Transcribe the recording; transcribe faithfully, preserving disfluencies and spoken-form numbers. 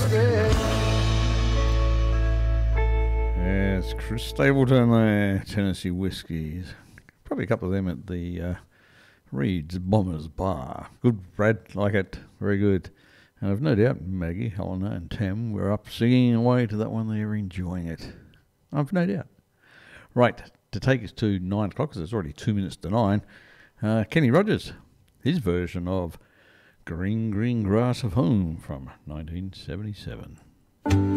Yes, Chris Stapleton there, Tennessee Whiskies. Probably a couple of them at the uh, Reed's Bombers Bar. Good, Brad, like it, very good. And I've no doubt Maggie, Helena and Tam were up singing away to that one there, enjoying it. I've no doubt. Right, to take us to nine o'clock, because it's already two minutes to nine, uh, Kenny Rogers, his version of Green Green Grass of Home from nineteen seventy-seven.